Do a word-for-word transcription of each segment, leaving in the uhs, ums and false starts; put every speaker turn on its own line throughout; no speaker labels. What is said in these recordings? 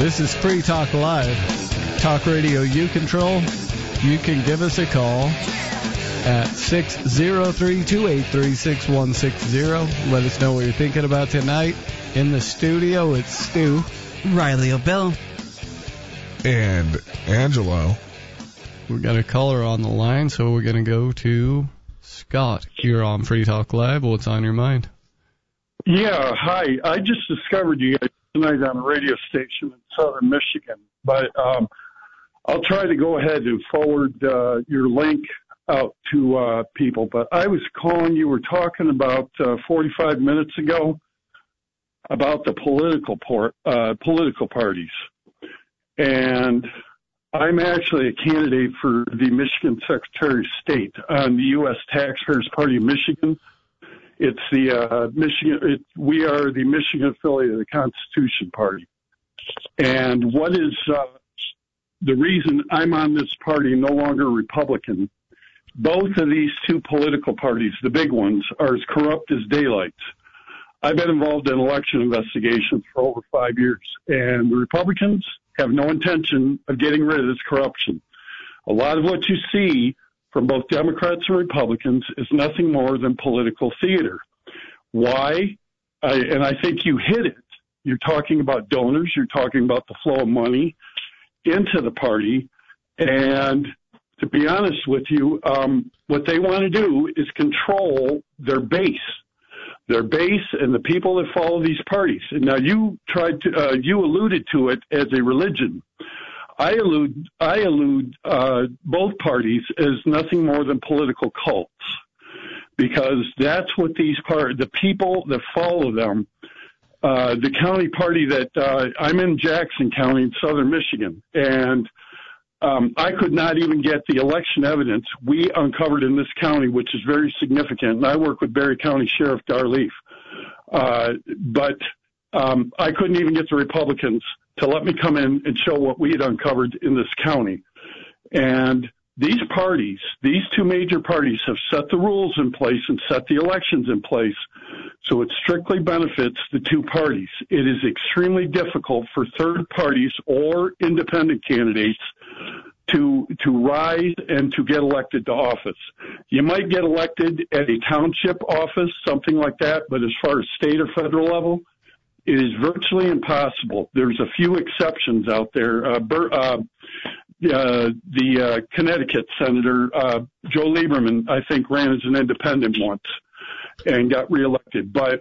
This is Free Talk Live. Talk radio you control. You can give us a call at six oh three, two eight three, six one six zero. Let us know what you're thinking about tonight. In the studio, it's Stu,
Riley O'Bill,
and Angelo.
We got a caller on the line, so we're going to go to Scott here on Free Talk Live. What's on your mind?
Yeah, hi. I just discovered you guys tonight on a radio station in southern Michigan, but um, I'll try to go ahead and forward uh, your link out to uh, people. But I was calling, you were talking about uh, forty-five minutes ago about the political por- uh, political parties. And I'm actually a candidate for the Michigan Secretary of State on the U S Taxpayers Party of Michigan. It's the uh, Michigan. It, we are the Michigan affiliate of the Constitution Party. And what is uh, the reason I'm on this party, no longer Republican? Both of these two political parties, the big ones, are as corrupt as daylight. I've been involved in election investigations for over five years, and the Republicans have no intention of getting rid of this corruption. A lot of what you see from both Democrats and Republicans is nothing more than political theater. Why? I, and I think you hit it. You're talking about donors. You're talking about the flow of money into the party. And to be honest with you, um, what they want to do is control their base. Their base and the people that follow these parties. And now you tried to, uh, you alluded to it as a religion. I allude, I allude uh, both parties as nothing more than political cults, because that's what these part, the people that follow them. Uh, the county party that uh, I'm in, Jackson County in southern Michigan, and um, I could not even get the election evidence we uncovered in this county, which is very significant. And I work with Berry County Sheriff Darleaf, uh, but um, I couldn't even get the Republicans to let me come in and show what we had uncovered in this county. And these parties, these two major parties, have set the rules in place and set the elections in place, so it strictly benefits the two parties. It is extremely difficult for third parties or independent candidates to to rise and to get elected to office. You might get elected at a township office, something like that, but as far as state or federal level, it is virtually impossible. There's a few exceptions out there. Uh, Bur- uh, uh, the uh, Connecticut Senator uh, Joe Lieberman, I think, ran as an independent once and got reelected. But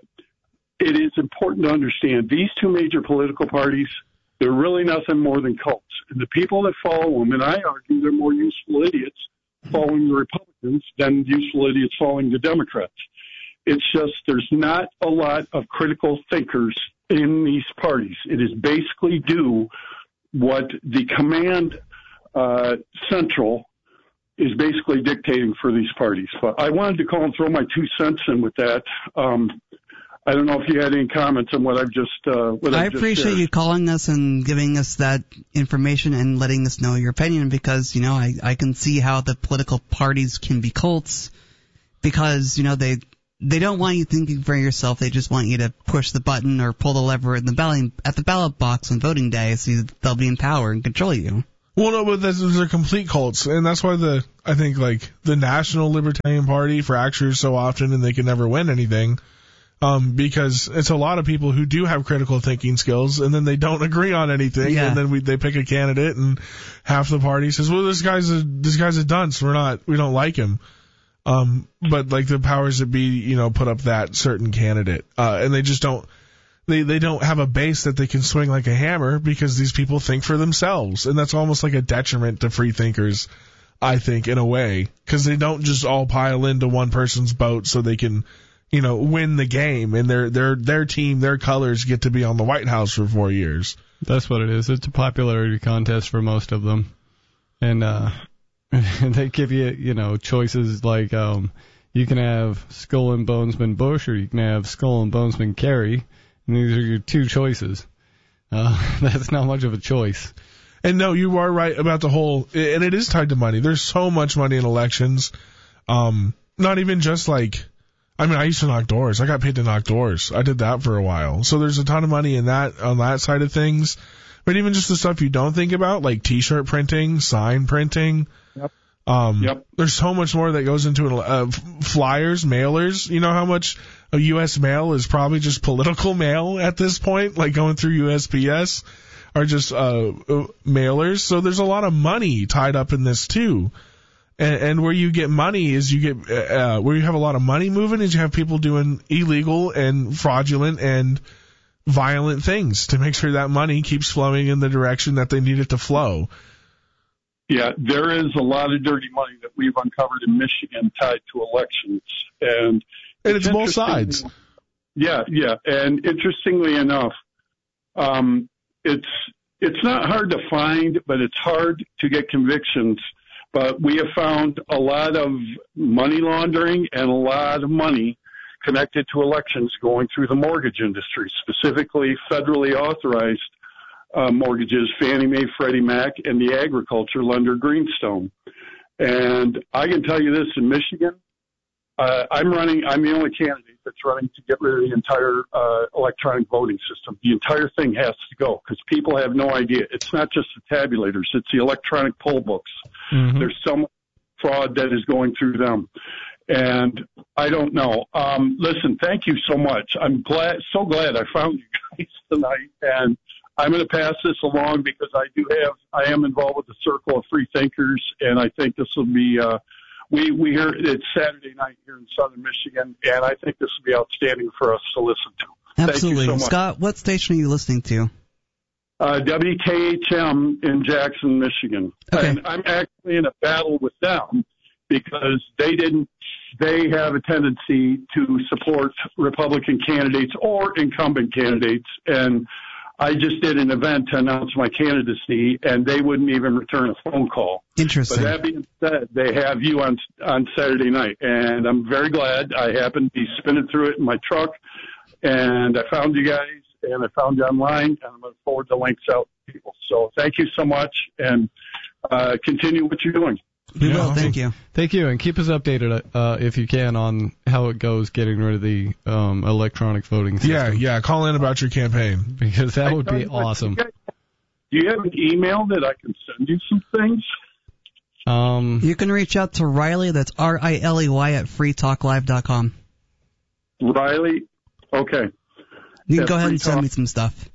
it is important to understand these two major political parties, they're really nothing more than cults. And the people that follow them, and I argue they're more useful idiots following the Republicans than useful idiots following the Democrats. It's just there's not a lot of critical thinkers in these parties. It is basically do what the command uh, central is basically dictating for these parties. But I wanted to call and throw my two cents in with that. Um, I don't know if you had any comments on what I've just uh, what
I
I've just
appreciate
shared.
you calling us and giving us that information and letting us know your opinion, because, you know, I, I can see how the political parties can be cults, because, you know, they they don't want you thinking for yourself. They just want you to push the button or pull the lever in the ballot, at the ballot box on voting day, so they'll be in power and control you.
Well, no, but this, those are complete cults, and that's why the I think like the National Libertarian Party fractures so often, and they can never win anything. Um, because it's a lot of people who do have critical thinking skills, and then they don't agree on anything,
yeah.
and then we, they pick a candidate, and half the party says, "Well, this guy's a this guy's a dunce. We're not, we don't like him." Um, but like the powers that be, you know, put up that certain candidate, uh, and they just don't, they they don't have a base that they can swing like a hammer, because these people think for themselves, and that's almost like a detriment to free thinkers, I think, in a way, because they don't just all pile into one person's boat so they can, you know, win the game, and their their their team, their colors get to be on the White House for four years.
That's what it is. It's a popularity contest for most of them, and uh, they give you, you know, choices like um, you can have Skull and Bonesman Bush, or you can have Skull and Bonesman Kerry, and these are your two choices. Uh, that's not much of a choice.
And no, you are right about the whole, and it is tied to money. There's so much money in elections. Um, not even just like I mean, I used to knock doors. I got paid to knock doors. I did that for a while. So there's a ton of money in that, on that side of things. But even just the stuff you don't think about, like T-shirt printing, sign printing.
Yep.
Um,
yep.
There's so much more that goes into it. Uh, flyers, mailers. You know how much a U S mail is probably just political mail at this point, like going through U S P S, are just uh, uh mailers. So there's a lot of money tied up in this too. And, and where you get money is you get uh, where you have a lot of money moving is you have people doing illegal and fraudulent and violent things to make sure that money keeps flowing in the direction that they need it to flow.
Yeah, there is a lot of dirty money that we've uncovered in Michigan tied to elections. And,
and it's, it's both sides.
Yeah, yeah. And interestingly enough, um, it's it's not hard to find, but it's hard to get convictions. But we have found a lot of money laundering and a lot of money connected to elections going through the mortgage industry, specifically federally authorized Uh, mortgages, Fannie Mae, Freddie Mac, and the agriculture lender Greenstone. And I can tell you this, in Michigan, uh, I'm running, I'm the only candidate that's running to get rid of the entire uh, electronic voting system. The entire thing has to go because people have no idea. It's not just the tabulators, it's the electronic poll books. Mm-hmm. There's some fraud that is going through them. And I don't know. Um, listen, thank you so much. I'm glad, so glad I found you guys tonight. And I'm going to pass this along because I do have, I am involved with the Circle of Free Thinkers, and I think this will be, uh, we, we hear it's Saturday night here in Southern Michigan, and I think this will be outstanding for us to listen to.
Absolutely.
Thank you so much.
Scott, what station are you listening to?
Uh, W K H M in Jackson, Michigan.
Okay.
And I'm actually in a battle with them because they didn't, they have a tendency to support Republican candidates or incumbent candidates, and I just did an event to announce my candidacy, and they wouldn't even return a phone call.
Interesting.
But that being said, they have you on on Saturday night, and I'm very glad. I happened to be spinning through it in my truck, and I found you guys, and I found you online, and I'm going to forward the links out to people. So thank you so much, and uh, continue what you're doing.
We
yeah,
will.
awesome.
Thank you.
Thank you, and keep us updated uh, if you can on how it goes getting rid of the um, electronic voting system.
Yeah, yeah. Call in about your campaign
because that
I
would be
what,
awesome.
Do you, guys, do you have an email that I can send you some things?
Um,
you can reach out to Riley. That's R I L E Y at free talk live dot com.
Riley, okay.
You can
yeah,
go ahead and send
talk.
me some stuff.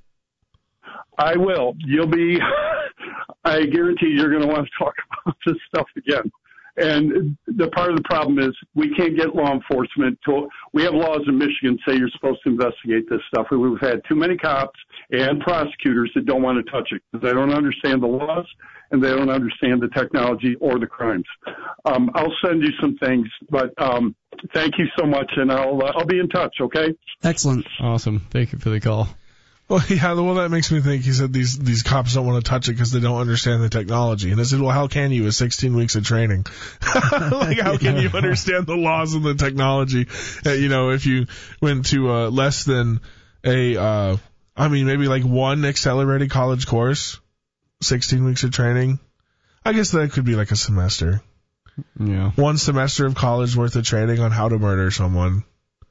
I will. You'll be. I guarantee you're going to want to talk about this stuff again. And the part of the problem is we can't get law enforcement to, we have laws in Michigan say you're supposed to investigate this stuff. And we've had too many cops and prosecutors that don't want to touch it because they don't understand the laws and they don't understand the technology or the crimes. Um, I'll send you some things, but um, thank you so much, and I'll uh, I'll be in touch. Okay.
Excellent.
Awesome. Thank you for the call.
Well, yeah, well, that makes me think. He said these these cops don't want to touch it because they don't understand the technology. And I said, well, how can you with sixteen weeks of training? Like, how can you understand the laws and the technology? Uh, you know, if you went to uh, less than a, uh, I mean, maybe like one accelerated college course, sixteen weeks of training. I guess that could be like a semester.
Yeah.
One semester of college worth of training on how to murder someone.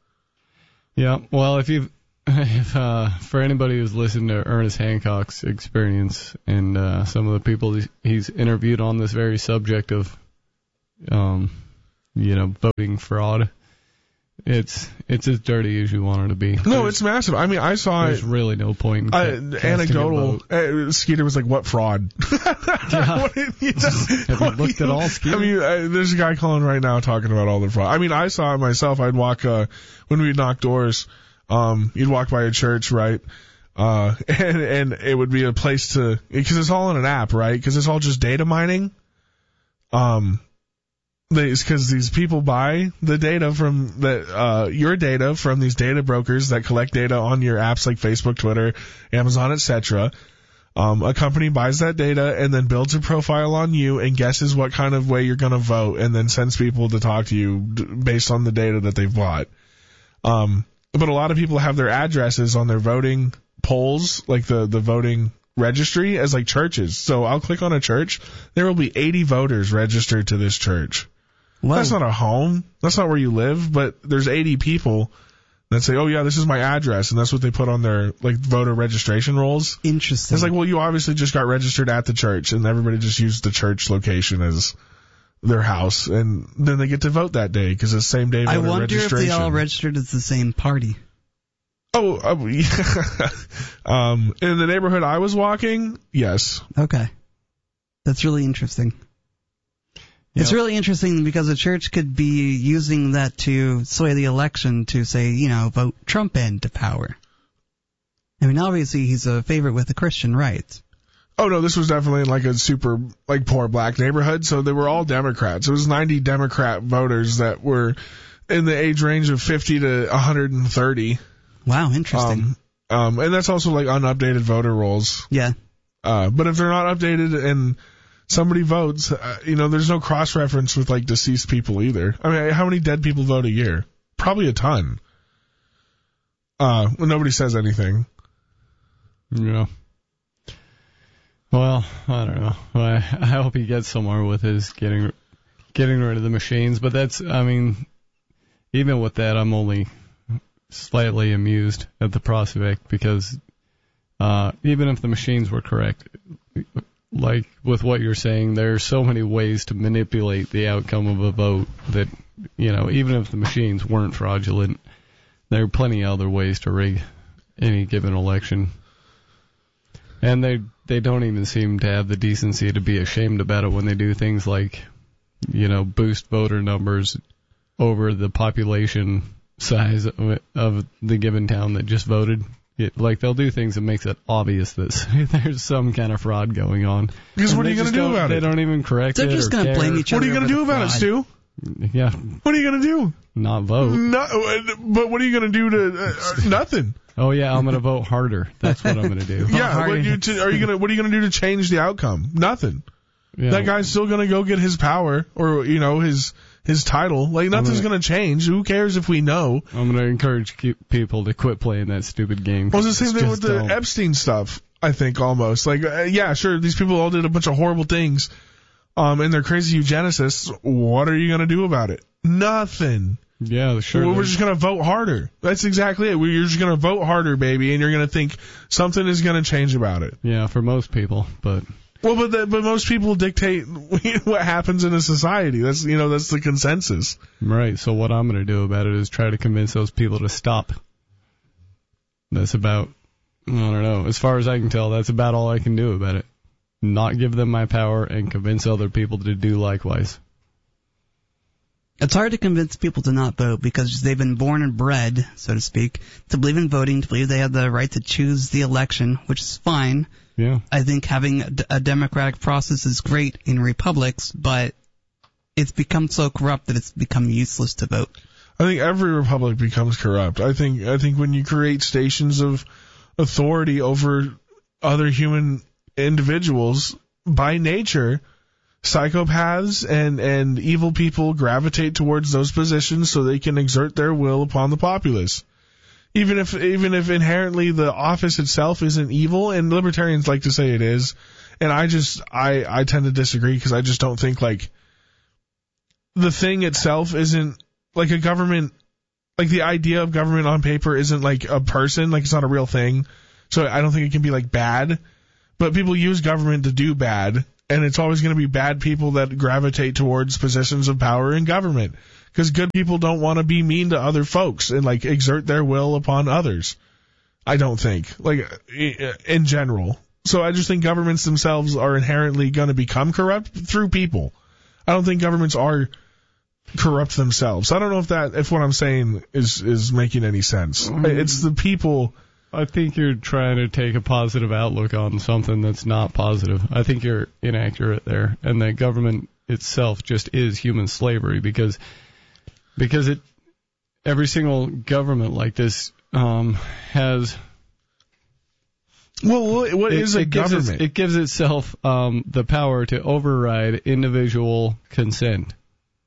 Yeah. Well, if you've If, uh, for anybody who's listened to Ernest Hancock's experience and uh, some of the people he's, he's interviewed on this very subject of, um, you know, voting fraud, it's it's as dirty as you want it to be.
No,
There's,
it's massive. I mean, I saw
There's
it.
really no point in
Uh,
ca- casting
anecdotal.
a vote.
Uh, Skeeter was like, "What fraud?"
Yeah.
What, you know,
Have you looked at all, Skeeter?
I mean, uh, there's a guy calling right now talking about all the fraud. I mean, I saw it myself. I'd walk uh, when we'd knock doors. Um, you'd walk by a church, right? Uh, and, and it would be a place to, because it's all in an app, right? Because it's all just data mining. Um, because these people buy the data from the, uh, your data from these data brokers that collect data on your apps like Facebook, Twitter, Amazon, et cetera. Um, a company buys that data and then builds a profile on you and guesses what kind of way you're going to vote and then sends people to talk to you d- based on the data that they've bought. Um, But a lot of people have their addresses on their voting polls, like the, the voting registry, as like churches. So I'll click on a church. There will be eighty voters registered to this church.
Whoa.
That's not a home. That's not where you live. But there's eighty people that say, oh, yeah, this is my address. And that's what they put on their like voter registration rolls.
Interesting.
It's like, well, you obviously just got registered at the church, and everybody just used the church location as their house. And then they get to vote that day because it's the same day voter
I wonder
registration.
if they all registered as the same party.
Oh, uh, yeah. um, in the neighborhood I was walking, yes.
Okay. That's really interesting.
Yep.
It's really interesting because the church could be using that to sway the election to say, you know, vote Trump into power. I mean, obviously he's a favorite with the Christian right.
Oh, no, this was definitely in like a super, like, poor black neighborhood, so they were all Democrats. It was ninety Democrat voters that were in the age range of fifty to one hundred thirty.
Wow, interesting.
Um, um, and that's also like unupdated voter rolls.
Yeah.
Uh, but if they're not updated and somebody votes, uh, you know, there's no cross-reference with like deceased people either. I mean, how many dead people vote a year? Probably a ton. Uh, when nobody says anything.
Yeah. Well, I don't know. I, I hope he gets somewhere with his getting getting rid of the machines. But that's, I mean, even with that, I'm only slightly amused at the prospect because uh, even if the machines were correct, like with what you're saying, there are so many ways to manipulate the outcome of a vote that, you know, even if the machines weren't fraudulent, there are plenty of other ways to rig any given election. And they they don't even seem to have the decency to be ashamed about it when they do things like, you know, boost voter numbers over the population size of, of the given town that just voted. It, like, they'll do things that makes it obvious that there's some kind of fraud going on.
Because
And
what are you
they
going to
just
do
don't-
about
They
it?
don't even correct
They're
it
just
or
going to
care.
blame each
What
other.
are you going to
over
do
the
about it,
fraud.
Stu?
Yeah,
What are you going to do?
not vote.
No, but what are you going to do to uh, uh, nothing?
Oh, yeah, I'm going to vote harder. That's what I'm going to do.
Yeah,
harder.
what, you to, are you going to? What are you going to do to change the outcome? Nothing.
Yeah.
That guy's still going to go get his power or you know his his title. Like nothing's
gonna-
going to change. Who cares if we know?
I'm going to encourage keep people to quit playing that stupid game.
Well, it's the same
It's
thing with
just
the
dumb.
Epstein stuff. I think almost like uh, yeah, sure, these people all did a bunch of horrible things, um, and they're crazy eugenicists. What are you going to do about it? Nothing.
Yeah, sure.
Well, we're
there's-
just going to vote harder. That's exactly it. We're just going to vote harder, baby, and you're going to think something is going to change about it.
Yeah, for most people, but
Well, but the, but most people dictate what happens in a society. That's you know that's the consensus.
right. So what I'm going to do about it is try to convince those people to stop. That's about, I don't know. As far as I can tell, that's about all I can do about it. Not give them my power and convince other people to do likewise.
It's hard to convince people to not vote because they've been born and bred, so to speak, to believe in voting, to believe they have the right to choose the election, which is fine.
Yeah.
I think having a, a democratic process is great in republics, but it's become so corrupt that it's become useless to vote.
I think every republic becomes corrupt. I think I think when you create stations of authority over other human individuals, by nature, psychopaths and, and evil people gravitate towards those positions so they can exert their will upon the populace. Even if even if inherently the office itself isn't evil, and libertarians like to say it is, and I just I, I tend to disagree because I just don't think like the thing itself isn't like a government, like the idea of government on paper isn't like a person, like it's not a real thing. So I don't think it can be like bad, but people use government to do bad, and it's always going to be bad people that gravitate towards positions of power in government. Because good people don't want to be mean to other folks and like exert their will upon others. I don't think, like in general. So I just think governments themselves are inherently going to become corrupt through people. I don't think governments are corrupt themselves. I don't know if that, if what I'm saying is is making any sense. It's the people.
I think you're trying to take a positive outlook on something that's not positive. I think you're inaccurate there, and that government itself just is human slavery because because it every single government like this um, has.
Well, what
it,
is a
it gives
government?
It, it gives itself um, the power to override individual consent,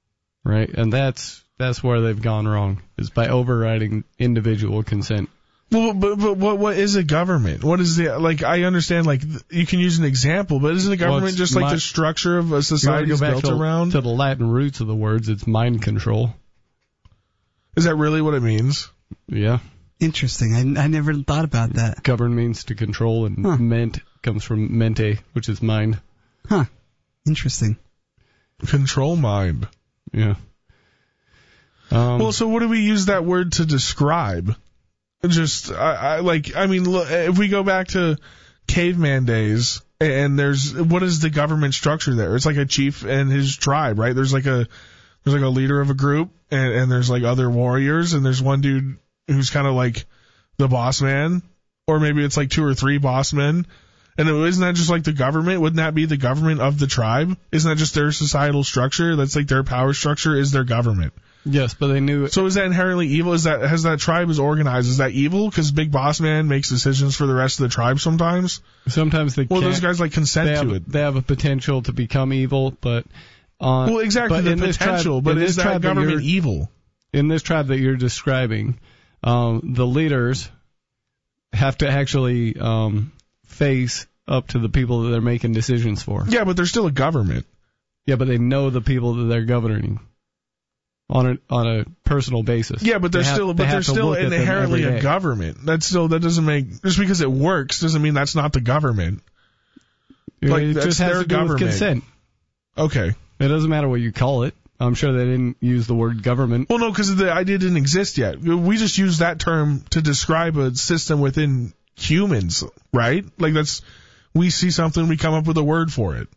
right? And that's that's where they've gone wrong, is by overriding individual consent.
Well, but, but what what is a government? What is the, like, I understand, like, you can use an example, but isn't a government
Well,
just like
mi-
the structure of a society
You wanna
built
go back to,
around?
to the Latin roots of the words. It's mind control.
Is that really what it means?
Yeah.
Interesting. I, I never thought about that.
Govern means to control, and
Huh.
ment comes from mente, which is mind.
Huh. Interesting.
Control mind.
Yeah. Um,
Well, so what do we use that word to describe? Just, I, I like, I mean, look, if we go back to caveman days, and there's, what is the government structure there? It's like a chief and his tribe, right? There's like a, there's like a leader of a group, and, and there's like other warriors, and there's one dude who's kind of like the boss man, or maybe it's like two or three boss men. And it, isn't that just like the government? Wouldn't that be the government of the tribe? Isn't that just their societal structure? That's like their power structure is their government.
yes, but they knew it.
So is that inherently evil? Is that, has that tribe is organized? Is that evil? Because Big Boss Man makes decisions for the rest of the tribe sometimes?
Sometimes they
Well,
can't.
those guys like consent
they have,
to it.
They have a potential to become evil, but on
Well, exactly,
but
the
in this
potential,
tribe,
but
in
is
this
that
tribe
government
you're-
evil?
in this tribe that you're describing, um, the leaders have to actually um, face up to the people that they're making decisions for.
Yeah, but they're still a government.
Yeah, but they know the people that they're governing on a on a personal basis.
Yeah, but they're
They have-
still,
they
but they're
have to
still
look at them
inherently
every
a
day.
government. That's still, that doesn't make, just because it works doesn't mean that's not the government. Like,
it
that's
just has
their
to do with
government.
consent.
Okay.
It doesn't matter what you call it. I'm sure they didn't use the word government.
Well, no, because the idea didn't exist yet. We just use that term to describe a system within humans, right? Like that's, we see something, we come up with a word for it.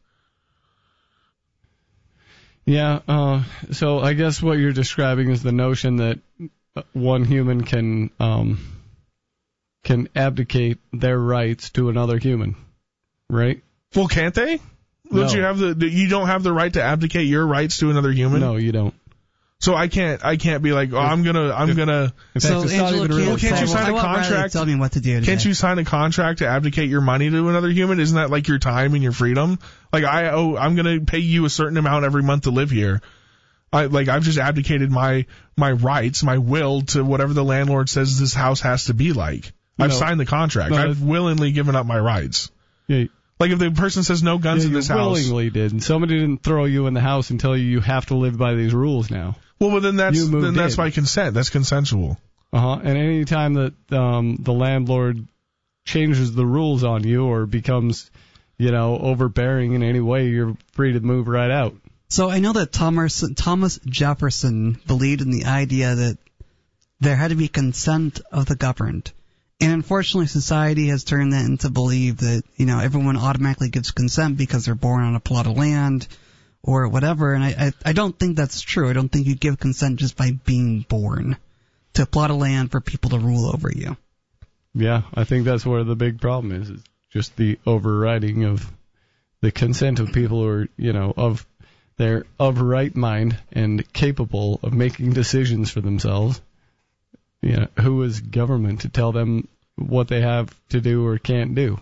Yeah, uh, so I guess what you're describing is the notion that one human can um, can abdicate their rights to another human, right?
Well, can't they? Don't
No.
you have the, you don't have the right to abdicate your rights to another human?
No, you don't.
So I can't, I can't be like, oh, I'm gonna, I'm gonna,
In
So
fact, it's not
Angela
even really
can't,
Well, can't you
say,
sign
I
a
want Riley to
contract?
tell me what to do today.
can't you sign a contract to abdicate your money to another human? Isn't that like your time and your freedom? Like I owe, I'm gonna pay you a certain amount every month to live here. I, like I've just abdicated my, my rights, my will to whatever the landlord says this house has to be like. I've
No.
signed the contract.
No,
I've
that's-
willingly given up my rights.
Yeah,
Like if the person says no guns
yeah,
in
you
this house.
willingly did. And somebody didn't throw you in the house and tell you you have to live by these rules now.
Well, but then that's
You moved
then that's
in.
by consent. That's consensual.
Uh-huh. And any time that um, the landlord changes the rules on you or becomes, you know, overbearing in any way, you're free to move right out.
So I know that Thomas, Thomas Jefferson believed in the idea that there had to be consent of the governed. And unfortunately, society has turned that into believe that, you know, everyone automatically gives consent because they're born on a plot of land or whatever. And I, I, I don't think that's true. I don't think you give consent just by being born to a plot of land for people to rule over you.
Yeah, I think that's where the big problem is, is just the overriding of the consent of people who are, you know, of they're of right mind and capable of making decisions for themselves. You know, who is government to tell them what they have to do or can't do?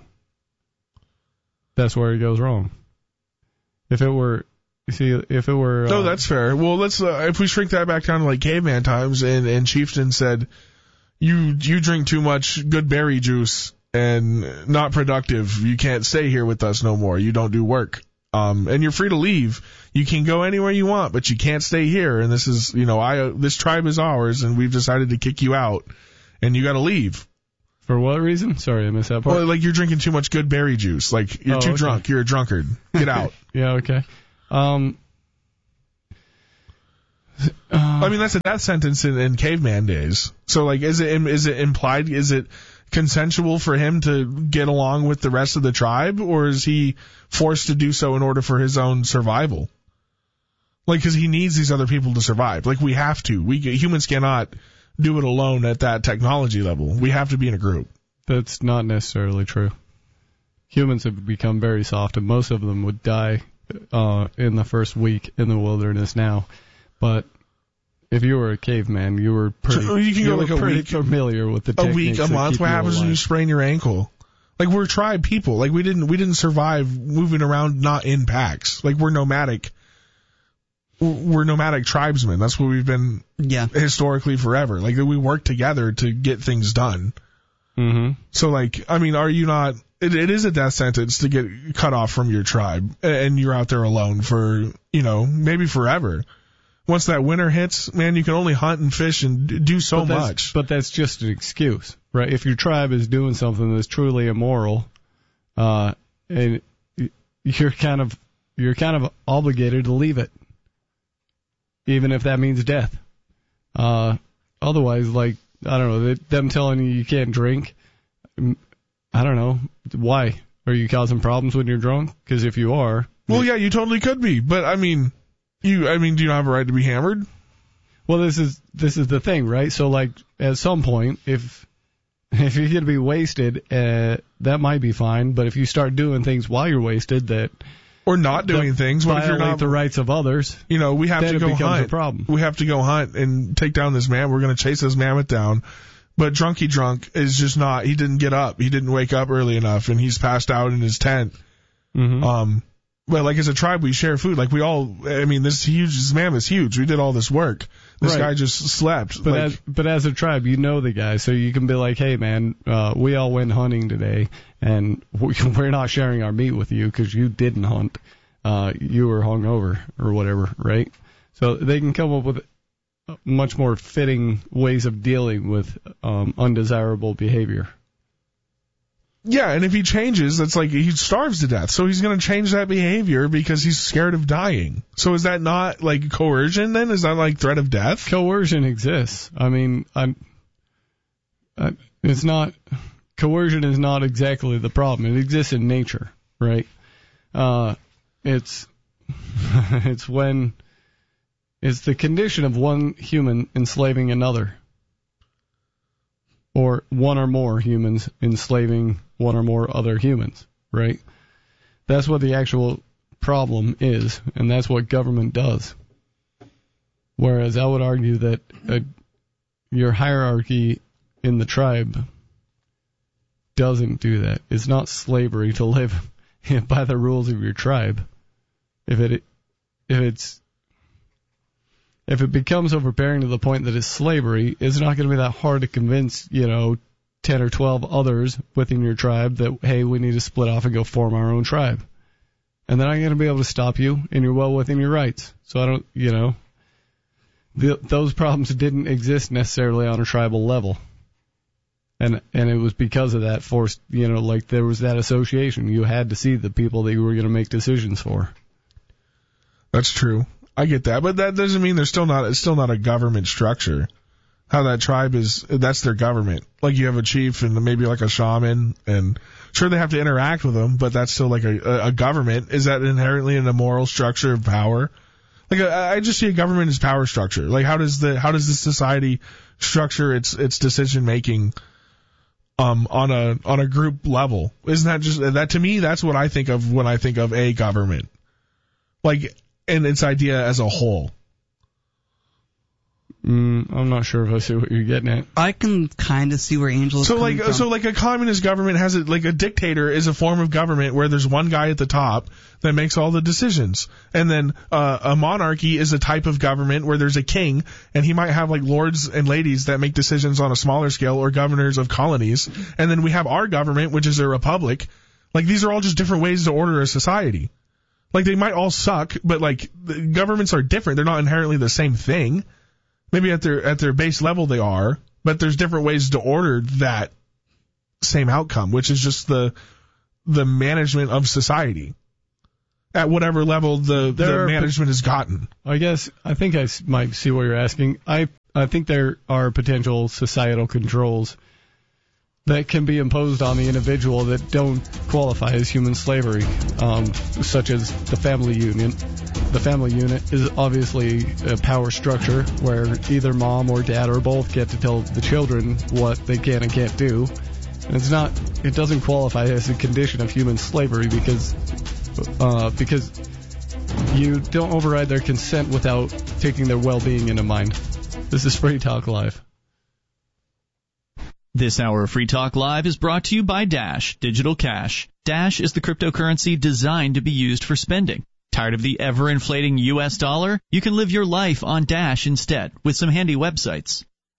That's where it goes wrong. If it were, you see, if it were,
No,
uh,
that's fair. Well, let's uh, if we shrink that back down to like caveman times, and and Chieftain said, you you drink too much good berry juice and not productive. You can't stay here with us no more. You don't do work. Um, and you're free to leave. You can go anywhere you want, but you can't stay here. And this is, you know, I this tribe is ours, and we've decided to kick you out, and you got to leave.
for what reason? Sorry, I missed that part.
Well, like you're drinking too much good berry juice. Like you're
Oh,
too
okay.
drunk. You're a drunkard. Get out.
Yeah, okay. Um,
I mean, that's a death sentence in, in caveman days. So, like, is it is it implied? Is it consensual for him to get along with the rest of the tribe, or is he forced to do so in order for his own survival? Like, because he needs these other people to survive. Like, we have to. We humans cannot do it alone at that technology level. We have to be in a group.
That's not necessarily true. Humans have become very soft, and most of them would die uh, in the first week in the wilderness now. But if you were a caveman, you were pretty,
So you can go
were
like a
pretty
week-
familiar with the
A week,
techniques
a
that
month.
keep
What
you
happens when you
alive.
sprain your ankle? Like, we're tribe people. Like, we didn't we didn't survive moving around not in packs. Like, we're nomadic. We're nomadic tribesmen. That's what we've been
Yeah.
historically forever. Like, we work together to get things done.
Mm-hmm.
So, like, I mean, are you not... It, it is a death sentence to get cut off from your tribe, and you're out there alone for, you know, maybe forever. Once that winter hits, man, you can only hunt and fish and do so
but
much.
But that's just an excuse, right? If your tribe is doing something that's truly immoral, uh, and you're kind of you're kind of obligated to leave it, even if that means death. Uh, otherwise, like, I don't know, them telling you you can't drink, I don't know, why? Are you causing problems when you're drunk? Because if you are...
Well, yeah, you totally could be, but I mean, you, I mean, do you not have a right to be hammered?
Well, this is this is the thing, right? So, like, at some point, if if you're going to be wasted, uh, that might be fine, but if you start doing things while you're wasted that...
Or not doing things. What if you're not
the rights of others?
You know, we have
then
to
it
go
becomes
hunt.
A problem.
We have to go hunt and take down this man. We're going to chase this mammoth down. But Drunky Drunk is just not. He didn't get up. He didn't wake up early enough, and he's passed out in his tent.
Mm-hmm.
Um, but like as a tribe, we share food. Like we all. I mean, this huge. This mammoth's huge. We did all this work. This
right.
guy just slept.
But
like,
as but as a tribe, you know the guy, so you can be like, hey man, uh, we all went hunting today, and we're not sharing our meat with you because you didn't hunt. Uh, you were hungover or whatever, right? So they can come up with much more fitting ways of dealing with um, undesirable behavior.
Yeah, and if he changes, that's like he starves to death. So he's going to change that behavior because he's scared of dying. So is that not like coercion then? Is that like threat of death?
Coercion exists. I mean, I'm, I, it's not, coercion is not exactly the problem. It exists in nature, right? Uh, it's, it's when, it's the condition of one human enslaving another. Or one or more humans enslaving one or more other humans, right? That's what the actual problem is, and that's what government does. Whereas I would argue that uh, your hierarchy in the tribe doesn't do that. It's not slavery to live by the rules of your tribe. If it if it's If it becomes overbearing to the point that it's slavery, it's not going to be that hard to convince, you know, ten or twelve others within your tribe that, hey, we need to split off and go form our own tribe. And they're not going to be able to stop you, and you're well within your rights. So I don't, you know, the, those problems didn't exist necessarily on a tribal level. And and it was because of that forced, you know, like there was that association. You had to see the people that you were going to make decisions for.
That's true. I get that, but that doesn't mean there's still not it's still not a government structure. How that tribe is, that's their government. Like you have a chief and maybe like a shaman, and sure they have to interact with them, but that's still like a, a government. Is that inherently an immoral structure of power? Like I, I just see a government as power structure. Like how does the how does the society structure its its decision making um on a on a group level? Isn't that just that to me? That's what I think of when I think of a government. Like. And its idea as a whole.
Mm, I'm not sure if I see what you're getting at.
I can kind of see where Angel is
so
coming
like
from.
so like a communist government has it like a dictator is a form of government where there's one guy at the top that makes all the decisions, and then uh, a monarchy is a type of government where there's a king and he might have like lords and ladies that make decisions on a smaller scale, or governors of colonies, and then we have our government, which is a republic. Like these are all just different ways to order a society. Like, they might all suck, but, like, the governments are different. They're not inherently the same thing. Maybe at their at their base level they are, but there's different ways to order that same outcome, which is just the the management of society at whatever level the, the management has gotten.
I guess, I think I might see what you're asking. I, I think there are potential societal controls that can be imposed on the individual that don't qualify as human slavery, um, such as the family union. The family unit is obviously a power structure where either mom or dad or both get to tell the children what they can and can't do. And it's not, it doesn't qualify as a condition of human slavery because, uh, because you don't override their consent without taking their well-being into mind. This is Free Talk Live.
This hour of Free Talk Live is brought to you by Dash Digital Cash. Dash is the cryptocurrency designed to be used for spending. Tired of the ever-inflating U S dollar? You can live your life on Dash instead with some handy websites.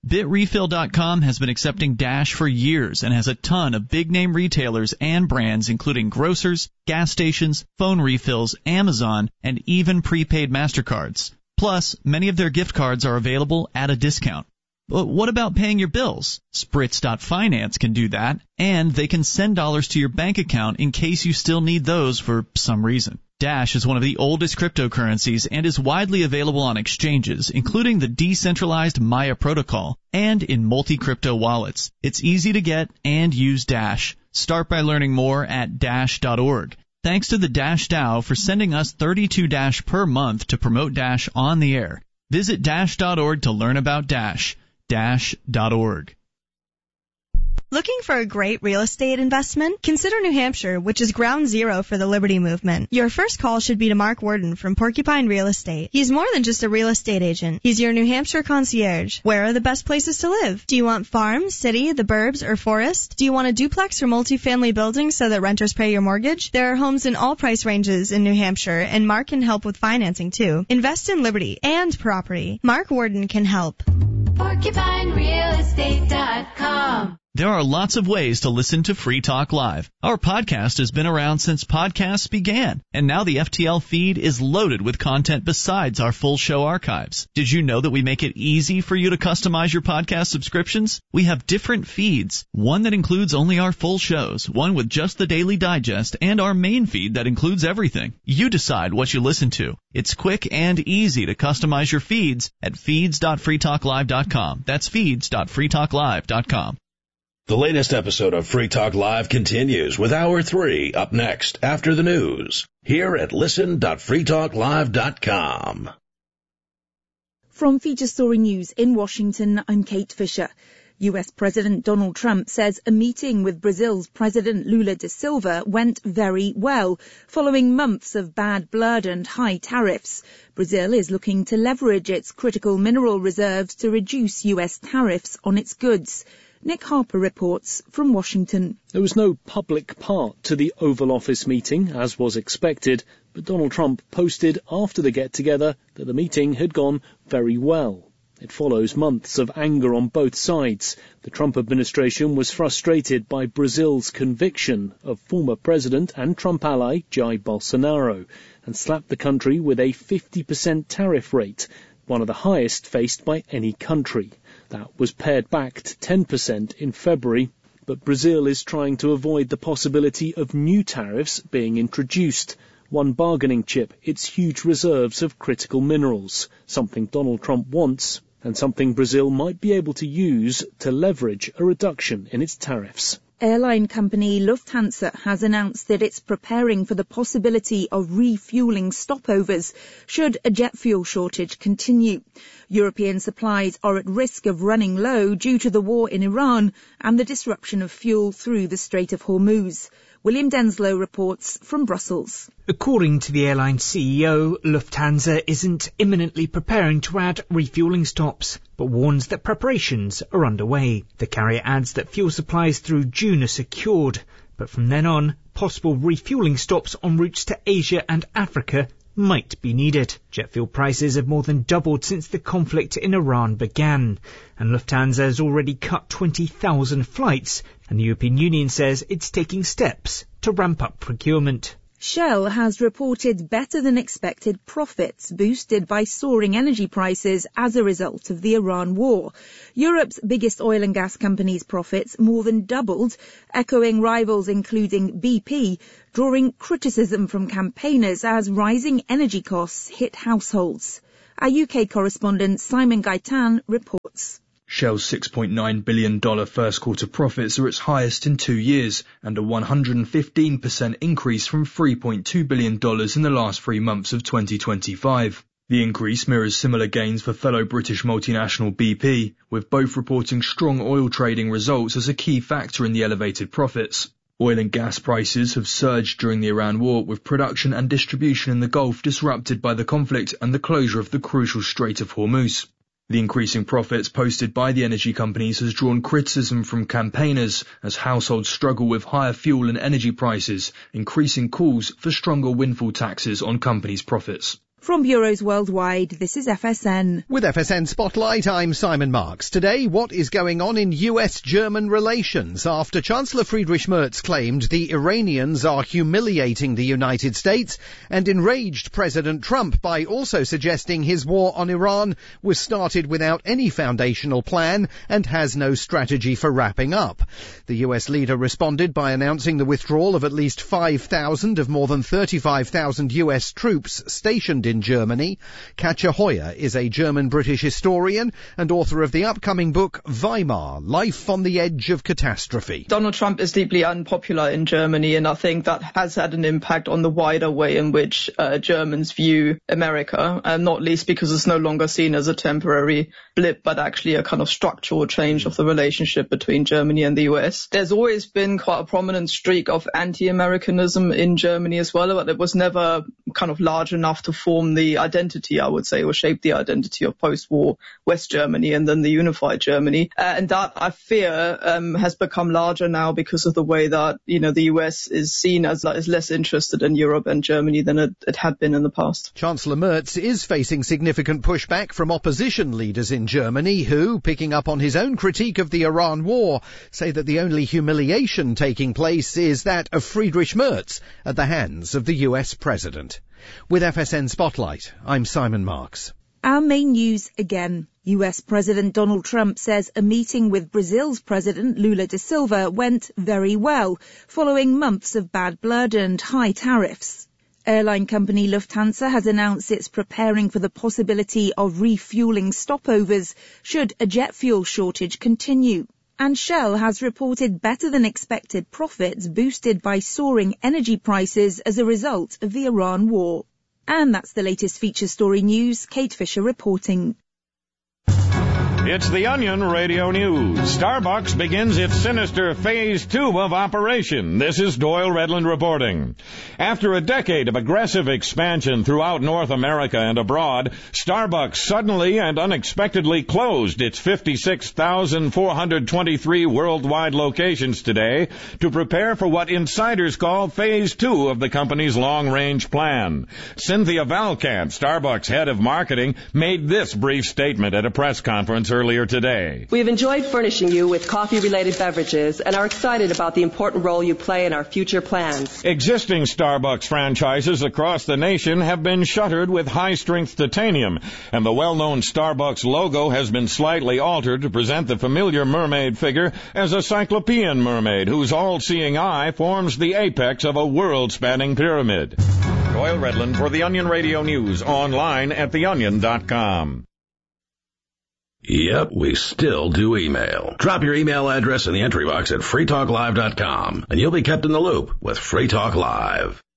Bit Refill dot com has been accepting Dash for years and has a ton of big-name retailers and brands including grocers, gas stations, phone refills, Amazon, and even prepaid MasterCards. Plus, many of their gift cards are available at a discount. But what about paying your bills? Spritz dot Finance can do that, and they can send dollars to your bank account in case you still need those for some reason. Dash is one of the oldest cryptocurrencies and is widely available on exchanges, including the decentralized Maya protocol, and in multi-crypto wallets. It's easy to get and use Dash. Start by learning more at dash dot org. Thanks to the Dash DAO for sending us thirty-two Dash per month to promote Dash on the air. Visit dash dot org to learn about Dash. dash dot org.
Looking for a great real estate investment? Consider New Hampshire, which is ground zero for the Liberty Movement. Your first call should be to Mark Worden from Porcupine Real Estate. He's more than just a real estate agent. He's your New Hampshire concierge. Where are the best places to live? Do you want farm, city, the burbs, or forest? Do you want a duplex or multifamily building so that renters pay your mortgage? There are homes in all price ranges in New Hampshire, and Mark can help with financing too. Invest in Liberty and property. Mark Worden can help.
Porcupine Real Estate dot com.
There are lots of ways to listen to Free Talk Live. Our podcast has been around since podcasts began, and now the F T L feed is loaded with content besides our full show archives. Did you know that we make it easy for you to customize your podcast subscriptions? We have different feeds, one that includes only our full shows, one with just the Daily Digest, and our main feed that includes everything. You decide what you listen to. It's quick and easy to customize your feeds at feeds dot free talk live dot com. That's feeds dot free talk live dot com.
The latest episode of Free Talk Live continues with Hour three up next after the news here at listen dot free talk live dot com.
From Feature Story News in Washington, I'm Kate Fisher. U S President Donald Trump says a meeting with Brazil's President Lula da Silva went very well, following months of bad blood and high tariffs. Brazil is looking to leverage its critical mineral reserves to reduce U S tariffs on its goods. Nick Harper reports from Washington.
There was no public part to the Oval Office meeting, as was expected, but Donald Trump posted after the get-together that the meeting had gone very well. It follows months of anger on both sides. The Trump administration was frustrated by Brazil's conviction of former president and Trump ally Jair Bolsonaro and slapped the country with a fifty percent tariff rate, one of the highest faced by any country. That was pared back to ten percent in February, but Brazil is trying to avoid the possibility of new tariffs being introduced. One bargaining chip, its huge reserves of critical minerals, something Donald Trump wants, and something Brazil might be able to use to leverage a reduction in its tariffs.
Airline company Lufthansa has announced that it's preparing for the possibility of refuelling stopovers should a jet fuel shortage continue. European supplies are at risk of running low due to the war in Iran and the disruption of fuel through the Strait of Hormuz. William Denslow reports from Brussels.
According to the airline C E O, Lufthansa isn't imminently preparing to add refuelling stops, but warns that preparations are underway. The carrier adds that fuel supplies through June are secured, but from then on, possible refuelling stops on routes to Asia and Africa might be needed. Jet fuel prices have more than doubled since the conflict in Iran began, and Lufthansa has already cut twenty thousand flights, and the European Union says it's taking steps to ramp up procurement.
Shell has reported better than expected profits boosted by soaring energy prices as a result of the Iran war. Europe's biggest oil and gas company's profits more than doubled, echoing rivals including B P, drawing criticism from campaigners as rising energy costs hit households. Our U K correspondent Simon Gaitan reports.
Shell's six point nine billion dollars first quarter profits are its highest in two years and a one hundred fifteen percent increase from three point two billion dollars in the last three months of twenty twenty-five. The increase mirrors similar gains for fellow British multinational B P, with both reporting strong oil trading results as a key factor in the elevated profits. Oil and gas prices have surged during the Iran war, with production and distribution in the Gulf disrupted by the conflict and the closure of the crucial Strait of Hormuz. The increasing profits posted by the energy companies has drawn criticism from campaigners as households struggle with higher fuel and energy prices, increasing calls for stronger windfall taxes on companies' profits.
From bureaus worldwide, this is F S N.
With F S N Spotlight, I'm Simon Marks. Today, what is going on in U S German relations after Chancellor Friedrich Merz claimed the Iranians are humiliating the United States and enraged President Trump by also suggesting his war on Iran was started without any foundational plan and has no strategy for wrapping up. The U S leader responded by announcing the withdrawal of at least five thousand of more than thirty-five thousand U S troops stationed in Germany. Katja Hoyer is a German-British historian and author of the upcoming book Weimar, Life on the Edge of Catastrophe.
Donald Trump is deeply unpopular in Germany, and I think that has had an impact on the wider way in which uh, Germans view America, and not least because it's no longer seen as a temporary blip, but actually a kind of structural change of the relationship between Germany and the U S. There's always been quite a prominent streak of anti-Americanism in Germany as well, but it was never kind of large enough to form the identity, I would say, or shape the identity of post-war West Germany and then the unified Germany. Uh, and that, I fear, um, has become larger now because of the way that, you know, the U S is seen as, as less interested in Europe and Germany than it, it had been in the past.
Chancellor Merz is facing significant pushback from opposition leaders in Germany who, picking up on his own critique of the Iran war, say that the only humiliation taking place is that of Friedrich Merz at the hands of the U S president. With F S N Spotlight, I'm Simon Marks.
Our main news again. U S President Donald Trump says a meeting with Brazil's President Lula da Silva went very well, following months of bad blood and high tariffs. Airline company Lufthansa has announced it's preparing for the possibility of refueling stopovers should a jet fuel shortage continue. And Shell has reported better than expected profits boosted by soaring energy prices as a result of the Iran war. And that's the latest feature story news. Kate Fisher reporting.
It's the Onion Radio News. Starbucks begins its sinister Phase two of operation. This is Doyle Redland reporting. After a decade of aggressive expansion throughout North America and abroad, Starbucks suddenly and unexpectedly closed its fifty-six thousand four hundred twenty-three worldwide locations today to prepare for what insiders call Phase two of the company's long-range plan. Cynthia Valcant, Starbucks head of marketing, made this brief statement at a press conference earlier today.
We have enjoyed furnishing you with coffee-related beverages and are excited about the important role you play in our future plans.
Existing Starbucks franchises across the nation have been shuttered with high-strength titanium, and the well-known Starbucks logo has been slightly altered to present the familiar mermaid figure as a cyclopean mermaid whose all-seeing eye forms the apex of a world-spanning pyramid. Doyle Redland for the Onion Radio News, online at the onion dot com.
Yep, we still do email. Drop your email address in the entry box at free talk live dot com, and you'll be kept in the loop with Free Talk Live.